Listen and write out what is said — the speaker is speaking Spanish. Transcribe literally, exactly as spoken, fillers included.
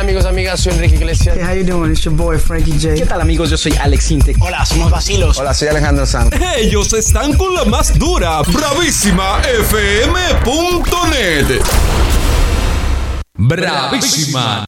amigos, amigas? Soy Enrique Iglesias. Hey, how you doing? It's your boy Frankie J. ¿Qué tal, amigos? Yo soy Alex Intec. Hola, somos Vacilos. Hola, soy Alejandro Sanz. Ellos están con la más dura, bravísima F M punto net. Bravísima.